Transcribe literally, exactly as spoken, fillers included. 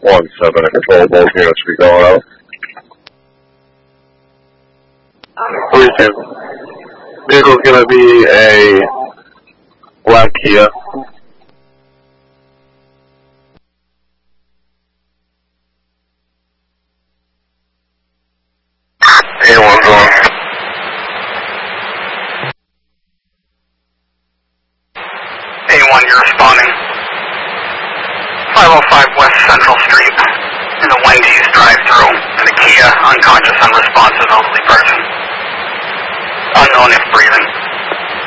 One seven, a control, both units be going out. Three two. Vehicle's gonna be a black Kia. A one's on. A one, you're responding. five oh five West Central Street, in the Wendy's drive-thru, and a Kia, unconscious, unresponsive elderly person. Unknown if breathing.